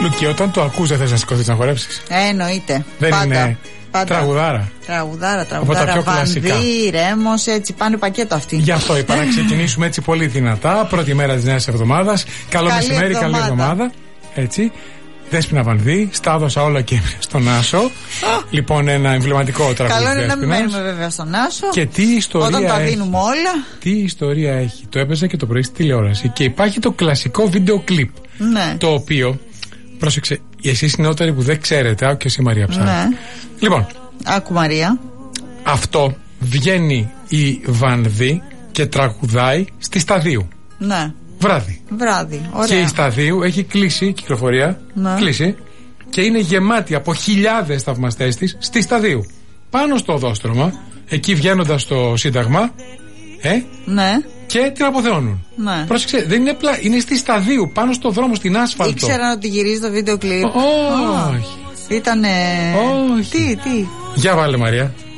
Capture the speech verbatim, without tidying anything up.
Λουκί, όταν το ακούς δεν θες να σηκωθείς να χορέψεις? Ε, εννοείται. Δεν Πάντα. είναι Πάντα. τραγουδάρα? Τραγουδάρα, τραγουδάρα. Από τα πιο κλασικά. Βανδύ, Ρέμος, έτσι πάνε πακέτο αυτή. Γι' αυτό είπα να ξεκινήσουμε έτσι πολύ δυνατά. Πρώτη μέρα της νέας εβδομάδας. Καλό Καλή μεσημέρι, καλή εβδομάδα. εβδομάδα. Έτσι. Δέσποινα Βανδύ, στα έδωσα όλα και στον Άσο. Λοιπόν, ένα εμβληματικό τραγούδι. Καλό είναι να μην Δέσποινας. μένουμε βέβαια στον Άσο. Και τι ιστορία όταν τα έχει. δίνουμε όλα. Τι ιστορία έχει. Το έπαιζε και το πρωί στη τηλεόραση. Και υπάρχει το κλασικό βίντεο κλιπ. Ναι. Το οποίο. Πρόσεξε, εσείς οι νεότεροι που δεν ξέρετε, άκου και εσύ Μαρία Ψάρα. Ναι. Λοιπόν, Άκου Μαρία. αυτό βγαίνει η Βανδύ και τραγουδάει στη Σταδίου. Ναι. Βράδυ. Βράδυ. Ωραία. Και η Σταδίου έχει κλείσει η κυκλοφορία. Ναι. Κλείσει. Και είναι γεμάτη από χιλιάδες θαυμαστές της στη Σταδίου. Πάνω στο οδόστρωμα, εκεί βγαίνοντας στο Σύνταγμα, ε, Ναι. και την αποθεώνουν. Ναι. Πρόσεξε, δεν είναι απλά, είναι στη Σταδίου, πάνω στο δρόμο, στην άσφαλτο. Ήξεραν ότι γυρίζει το βίντεο κλιπ. Όχι. Ήτανε. Όχι. Τι, τι. Για βάλε Μαρία.